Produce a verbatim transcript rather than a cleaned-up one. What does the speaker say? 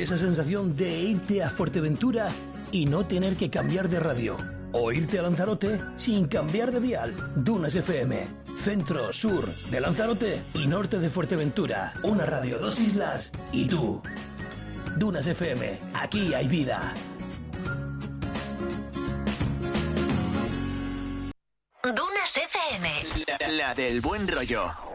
Esa sensación de irte a Fuerteventura y no tener que cambiar de radio. O irte a Lanzarote sin cambiar de dial. Dunas F M. Centro, sur de Lanzarote y norte de Fuerteventura. Una radio, dos islas y tú. Dunas F M. Aquí hay vida. Dunas F M. La, la del buen rollo.